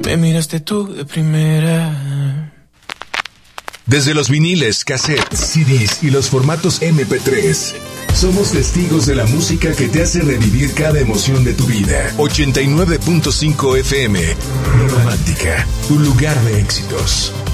Me miraste tú de primera. Desde los viniles, cassettes, CDs y los formatos MP3, somos testigos de la música que te hace revivir cada emoción de tu vida. 89.5 FM, Romántica, tu lugar de éxitos.